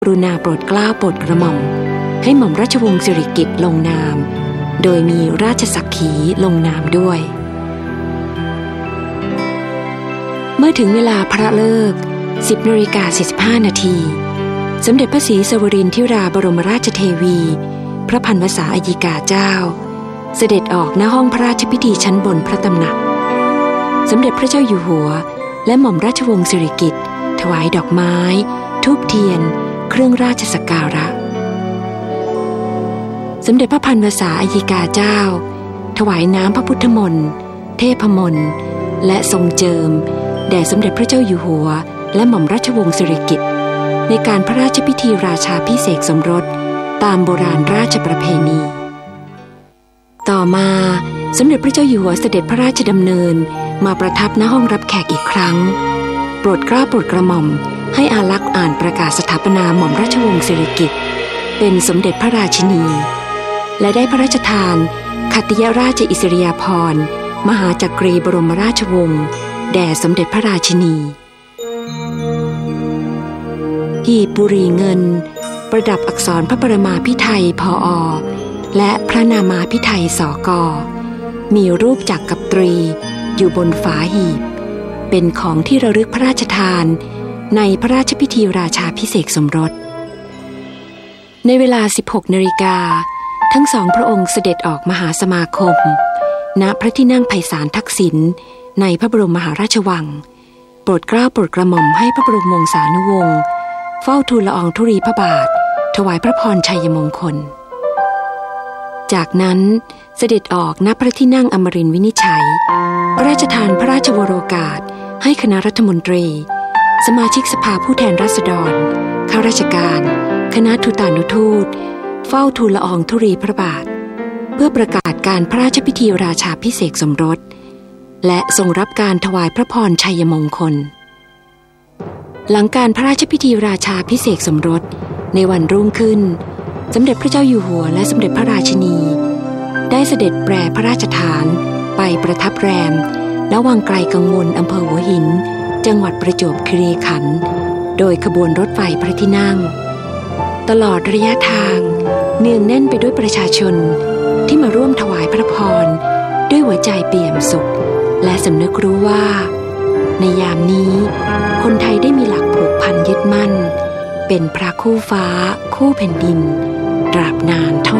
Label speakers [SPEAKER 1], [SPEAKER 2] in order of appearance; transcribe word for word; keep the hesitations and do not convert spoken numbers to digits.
[SPEAKER 1] กรุณาโปรดเกล้าโปรดกระหม่อมให้หม่อมราชวงศ์สิริกิติ์ลงนามโดยมีราชสักขีลงนามด้วยเมื่อถึงเวลาพระเลิก สิบนาฬิกาสี่สิบห้านาทีสมเด็จพระศรีสวรินทร์ธิราบรมราชเทวีพระพันวษาอัยยิกาเจ้าเสด็จออกณห้องพระราชพิธีชั้นบนพระตำหนักสมเด็จพระเจ้าอยู่หัวและหม่อมราชวงศ์สิริกิติ์ถวายดอกไม้ธูปเทียนเครื่องราชสักการะสมเด็จพระพันวษาอัยยิกาเจ้าถวายน้ำพระพุทธมนต์เทพมนต์และทรงเจิมแด่สมเด็จพระเจ้าอยู่หัวและหม่อมราชวงศ์สิริกิติ์ในการพระราชพิธีราชาภิเษกสมรสตามโบราณราชประเพณีต่อมาสมเด็จพระเจ้าอยู่หัวเสด็จพระราชดำเนินมาประทับณห้องรับแขกอีกครั้งโปรดเกล้าโปรดกระหม่อมให้อาลักษ์อ่านประกาศสถาปนาหม่อมราชวงศ์สิริกิติ์เป็นสมเด็จพระราชินีและได้พระราชทานขัตติยราชอิสริยาภรณ์มหาจักรีบรมราชวงศ์แด่สมเด็จพระราชินีหีบบุหรี่เงินประดับอักษรพระปรมาภิไธยพอและพระนามาภิไธยสกมีรูปจักรกับตรีอยู่บนฝาหีบเป็นของที่ระลึกพระราชทานในพระราชพิธีราชาภิเษกสมรสในเวลา สิบหกนาฬิกาทั้งสองพระองค์เสด็จออกมหาสมาคมณพระที่นั่งไพศาลทักษิณในพระบรมมหาราชวังโปรดเกล้าโปรดกระหม่อมให้พระบรมวงศานุวงศ์เฝ้าทูลละอองธุลีพระบาทถวายพระพรชัยมงคลจากนั้นเสด็จออกณพระที่นั่งอมรินทร์วินิจฉัยพระราชทานพระราชวโรกาสให้คณะรัฐมนตรีสมาชิกสภาผู้แทนราษฎรข้าราชการคณะทูตานุทูตเฝ้าทูลละอองธุลีพระบาทเพื่อประกาศการพระราชพิธีราชาภิเษกสมรสและทรงรับการถวายพระพรชัยมงคลหลังการพระราชพิธีราชาภิเษกสมรสในวันรุ่งขึ้นสมเด็จพระเจ้าอยู่หัวและสมเด็จพระราชินีได้เสด็จแปรพระราชฐานไปประทับแรมณวังไกลกังวลอำเภอหัวหินจังหวัดประจวบคีรีขันธ์โดยขบวนรถไฟพระที่นั่งตลอดระยะทางเนืองแน่นไปด้วยประชาชนที่มาร่วมถวายพระพรด้วยหัวใจเปี่ยมสุขและสำนึกรู้ว่าในยามนี้คนไทยได้มีหลักผูกพันยึดมั่นเป็นพระคู่ฟ้าคู่แผ่นดินตราบนานเท่า